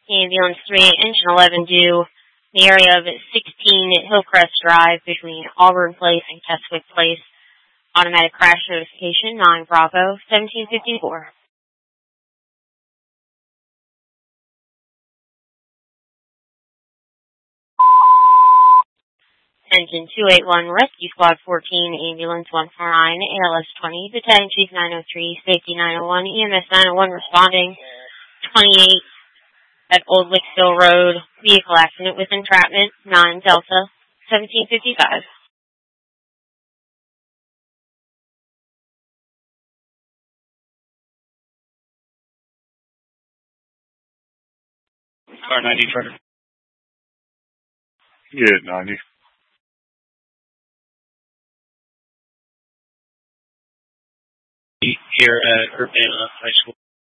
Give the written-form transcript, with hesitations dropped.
Ambulance 3, Engine 11 due in the area of 16 Hillcrest Drive between Auburn Place and Keswick Place. Automatic crash notification, 9 Bravo, 1754. Engine 281, Rescue Squad 14, Ambulance 149, ALS 20, Battalion Chief 903, Safety 901, EMS 901 responding, 28 at Old Licksville Road, vehicle accident with entrapment, 9 Delta, 1755. Car 90 trucker. Yeah, 90. Here at Urbana High School.